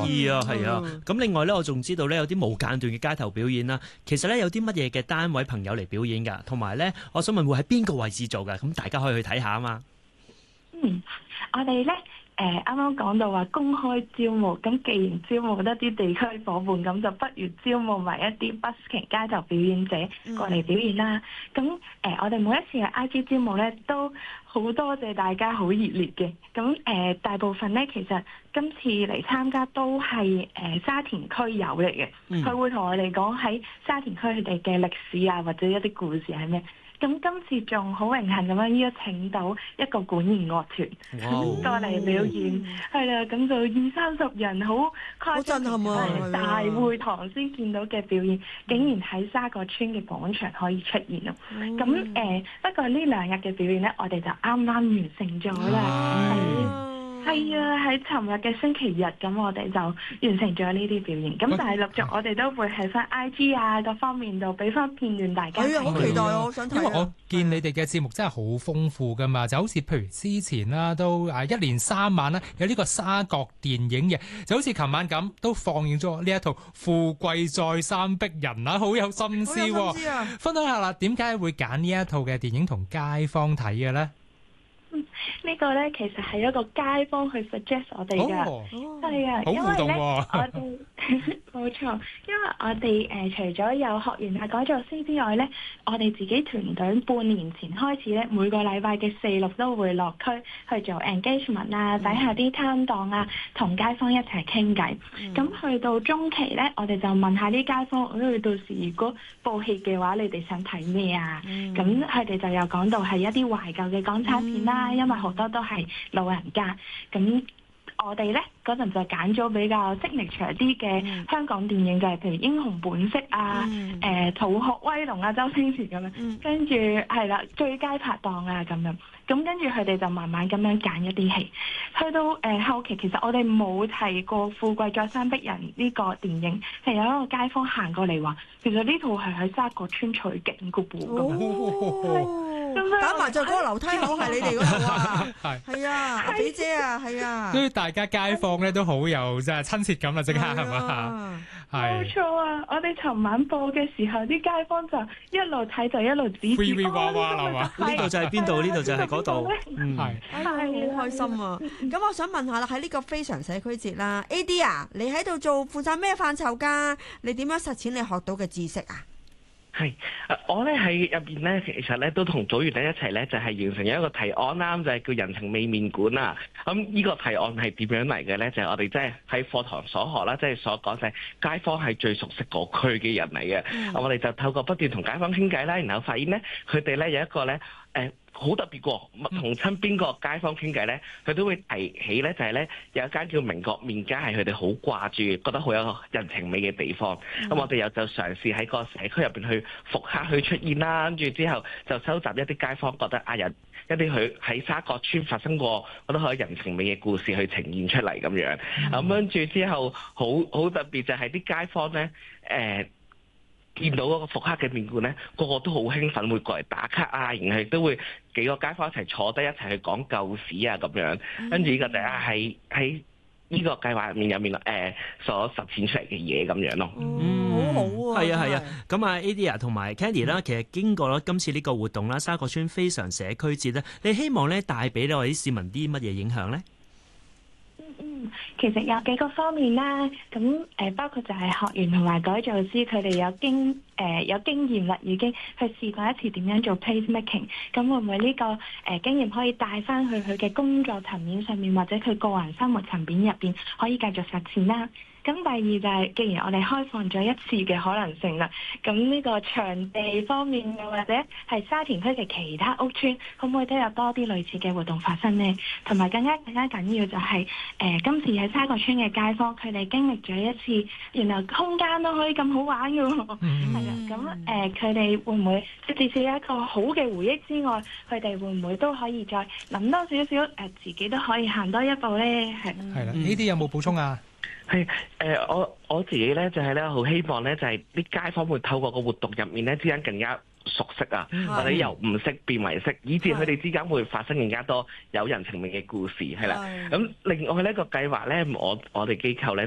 係啊，係啊。咁另外咧，我仲知道咧有啲無間斷嘅街頭表演啦。其實咧有啲乜嘢嘅單位朋友嚟表演㗎？同埋咧，我想問會喺邊個位置做㗎？咁大家可以去睇下啊嘛。 我哋咧啱啱講到話公開招募，咁既然招募得啲地區夥伴，咁就不如招募埋一啲 busking 街頭表演者過嚟表演啦。咁我哋每一次嘅 IG 招募咧，都好多謝大家好熱烈嘅。咁大部分咧，其實今次嚟參加都係沙田區友嚟嘅，佢會同我哋講喺沙田區佢哋嘅歷史啊，或者一啲故事係咩。咁今次仲好榮幸咁樣邀請到一個管弦樂團過嚟表演，係啦，咁就20-30人，好誇張， 好震撼啊！ 大會堂先見到嘅表演，竟然喺沙角村嘅廣場可以出現咯。咁不過呢2日嘅表演咧，我哋就啱啱完成咗啦。係啊，喺尋日嘅星期日，咁我哋就完成咗呢啲表演。咁但係陸續我哋都會喺翻 IG 啊各方面度俾翻片段大家。 係啊，好期待啊！我想睇。 因為我見你哋嘅節目真係好豐富噶嘛，就好似譬如之前啦，都1連3晚啦，有呢個沙角電影嘅，就好似琴晚咁，都放映咗呢一套《富貴再三逼人》啊，好有心思喎。好有心思啊！分享下啦，點解會揀呢一套嘅電影同街坊睇嘅咧？ 呢個咧其實係一個街坊去 suggest 我哋㗎，係啊， 好互動喎。 我哋冇錯，因為我哋除咗有學員係改造師之外咧，我哋自己團隊半年前開始咧，每個禮拜嘅4、6都會落區去做 engagement 啊，底下啲攤檔啊，同街坊一齊傾偈。咁去到中期咧，我哋就問下啲街坊，到時如果報戲嘅話，你哋想睇咩啊？咁佢哋就有講到係一啲懷舊嘅港產片啦。因為好多都係老人家，咁我哋咧嗰陣就揀咗比較signature啲嘅香港電影，就係譬如《英雄本色》啊、《逃學威龍》啊、周星馳咁樣，跟住係啦，最佳拍檔啊咁樣，咁跟住佢哋就慢慢咁樣揀一啲戲，去到後期其實我哋冇提過《富貴再三逼人》呢個電影，係有一個街坊行過嚟話，其實呢套係喺沙角村取景嘅噃咁。 打麻雀嗰個樓梯口係你哋嗰度啊？係啊，比姐啊，係啊。所以大家街坊咧都好有即係親切感啦，即刻係嘛？ 冇錯啊！我哋尋晚播嘅時候，啲街坊就一路睇就一路指住， 哇係嘛？呢度就係邊度？呢度就係嗰度。 係好開心啊！咁我想問下啦，喺呢個非常社區節啦，AD 啊，你喺度負責咩範疇㗎？你點樣實踐你學到嘅知識啊？ 係，我咧喺入邊咧，其實咧都同組員咧一齊咧，就係完成咗一個提案啦，就係叫人情味麵館啦。咁呢個提案係點樣嚟嘅咧？就係我哋即係喺課堂所學啦，即係所講就係街坊係最熟悉嗰區嘅人嚟嘅。我哋就透過不斷同街坊傾偈啦，然後發現咧，佢哋咧有一個咧好特別喎，同親邊個街坊傾偈咧，佢都會提起咧，就係咧有一間叫明國麵街係佢哋好掛住，覺得好有人情味嘅地方。咁我哋又就嘗試喺個社區入邊去復刻去出現啦，跟住之後就收集一啲街坊覺得有一啲佢喺沙角村發生過覺得好有人情味嘅故事去呈現出嚟咁樣。咁跟住之後好特別就係啲街坊咧見到嗰個復刻嘅麵館咧，個個都好興奮，會過嚟打卡啊，然後亦都會幾個街坊一齊坐低一齊去講舊史啊咁樣。跟住呢個就係喺呢個計劃入面所實踐出嚟嘅嘢咁樣咯。 好好啊！ 係啊係啊，咁啊 Adia 同埋 Candy 啦，其實經過咗今次呢個活動啦，沙角村非常社區節咧，你希望咧帶俾我哋啲市民啲乜嘢影響咧？ 其實有幾個方面啦，咁包括就係學員同埋改造師，佢哋有經驗啦，已經去試過一次點樣做 place making， 咁會唔會呢個經驗可以帶翻去佢嘅工作層面上面，或者佢個人生活層面入邊可以繼續實踐啦？咁第二就係，既然我哋開放咗一次嘅可能性啦，咁呢個場地方面又或者係沙田區嘅其他屋邨，可唔可以都有多啲類似嘅活動發生呢？同埋更加緊要就係今次喺沙角村嘅街坊，佢哋經歷咗一次，原來空間都可以咁好玩嘅喎。係啊，咁佢哋會唔會即使有一個好嘅回憶之外，佢哋會唔會都可以再諗多少少自己都可以行多一步呢？係啦，呢啲有冇補充啊？ 係我自己咧就係咧好希望咧就係啲街坊會透過個活動入面咧之間更加熟悉啊，或者由唔識變為識，以至佢哋之間會發生更加多有人情味嘅故事係啦。咁另外呢個計劃咧，我哋機構咧